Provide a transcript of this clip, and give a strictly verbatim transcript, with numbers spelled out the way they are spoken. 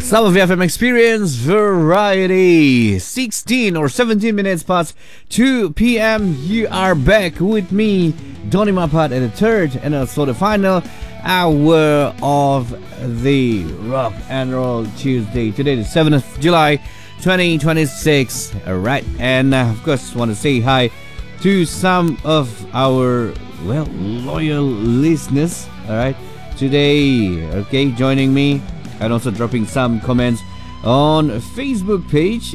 Some of you have experience variety. sixteen or seventeen minutes past two p.m. You are back with me, Donny Mapat, at the third and also the final hour of the Rock and Roll Tuesday. Today is seventh of July, twenty twenty-six. Alright, and uh, of course, want to say hi to some of our, well, loyal listeners. Alright, today, okay, joining me and also dropping some comments on Facebook page